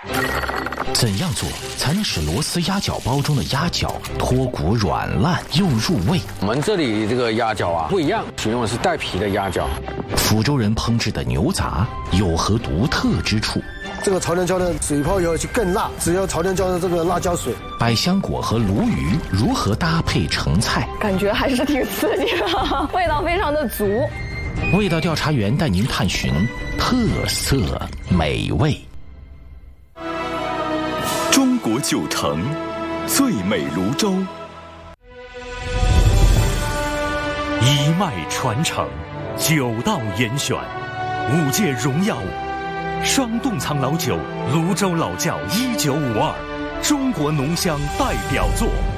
怎样做才能使螺丝鸭脚包中的鸭脚脱骨软烂又入味？ 我们这里这个鸭脚不一样，使用的是带皮的鸭脚。 福州人烹制的牛杂有何独特之处？ 这个潮酿椒的水泡以后就更辣，只要潮酿椒的这个辣椒水。 百香果和鲈鱼如何搭配成菜？ 感觉还是挺刺激的，味道非常的足。 味道调查员带您探寻特色美味。 中国九城，最美泸州。 一脉传承，9道严选，5届荣耀，双洞仓老酒，泸州老窖1952，中国浓香代表作。